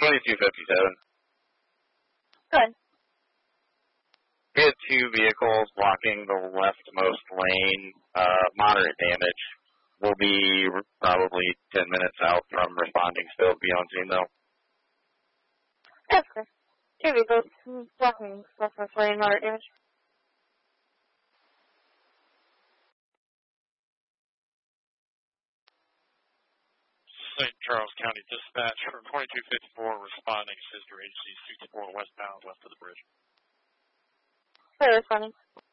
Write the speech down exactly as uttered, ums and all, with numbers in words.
twenty-two fifty-seven. Good. We had two vehicles blocking the leftmost lane. Uh, moderate damage. We'll be probably ten minutes out from responding still. Be on scene, though. That's good. Two vehicles blocking leftmost lane, moderate damage. Saint Charles County Dispatch from twenty-two fifty-four responding, sister agency sixty-four westbound, west of the bridge. Clear responding.